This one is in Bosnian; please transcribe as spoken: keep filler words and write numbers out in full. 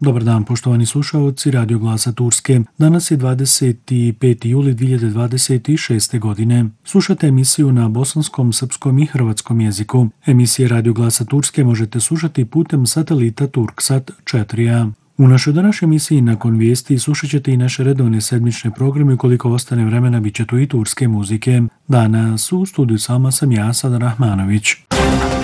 Dobar dan, poštovani slušaoci Radio Glasa Turske. Danas je dvadeset peti juli dvije hiljade dvadeset šeste. godine. Slušate emisiju na bosanskom, srpskom i hrvatskom jeziku. Emisije Radio Glasa Turske možete slušati putem satelita Turksat četiri a. U našoj današnjoj emisiji nakon vijesti slušat ćete i naše redovne sedmične programe, ukoliko ostane vremena bit će tu i turske muzike. Danas u studiju sama sam ja, Sada Rahmanović.